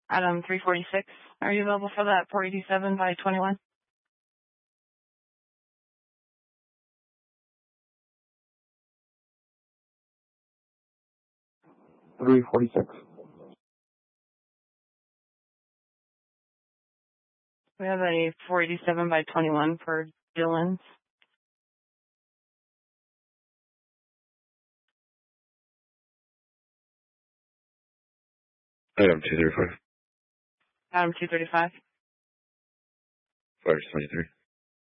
Item 346. Are you available for that? 487 by 21. $346. We have a 487 by 21 for Dylan's. Item 235. Item 235. Fires 23.